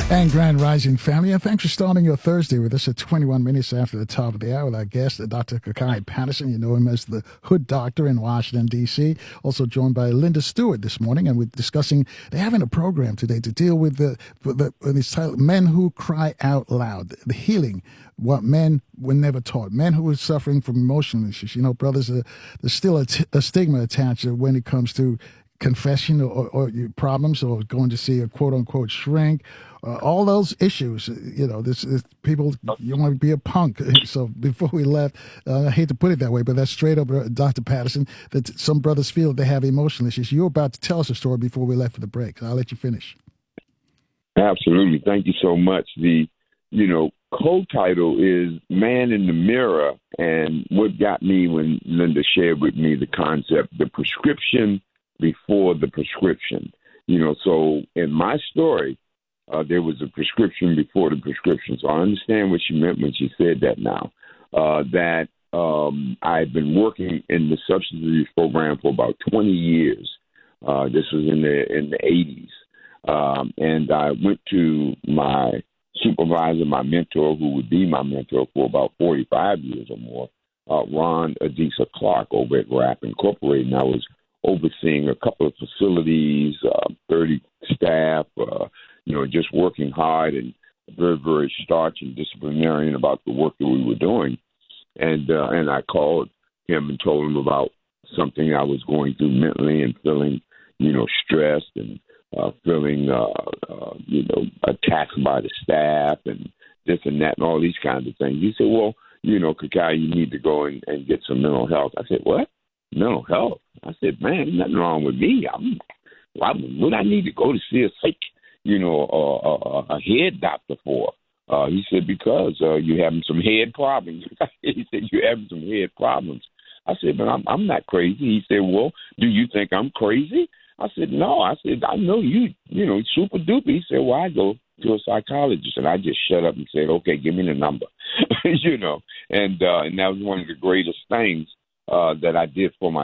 And Grand Rising family, and thanks for starting your Thursday with us at 21 minutes after the top of the hour with our guest, Dr. Kakai Patterson. You know him as the Hood Doctor in Washington, D.C. Also joined by Linda Stewart this morning, and we're discussing, they're having a program today to deal with this title, Men Who Cry Out Loud, the healing, what men were never taught, men who are suffering from emotional issues. You know, brothers, there's still a stigma attached when it comes to confession or your problems or going to see a quote-unquote shrink, all those issues. You know, this is people, you want to be a punk. So before we left, I hate to put it that way, but that's straight up, Dr. Patterson, that some brothers feel they have emotional issues. You're about to tell us a story before we left for the break. So I'll let you finish. Absolutely. Thank you so much. The, co-title is Man in the Mirror, and what got me when Linda shared with me the concept, the prescription before the prescription. So in my story, there was a prescription before the prescription. So I understand what she meant when she said that now. I've been working in the substance abuse program for about 20 years. This was in the 80s. And I went to my supervisor, my mentor, who would be my mentor for about 45 years or more, Ron Adisa Clark over at RAP Incorporated. And I was overseeing a couple of facilities, 30 staff, just working hard and very, very starch and disciplinarian about the work that we were doing. And I called him and told him about something I was going through mentally and feeling, stressed and feeling, attacked by the staff and this and that and all these kinds of things. He said, well, Kakai, you need to go and get some mental health. I said, what? Mental health? I said, man, there's nothing wrong with me. Why would I need to go to see a psych, a head doctor for? He said, because you're having some head problems. He said, you're having some head problems. I said, but I'm not crazy. He said, well, do you think I'm crazy? I said, no. I said, I know you, super duper. He said, well, I go to a psychologist. And I just shut up and said, okay, give me the number, and that was one of the greatest things that I did for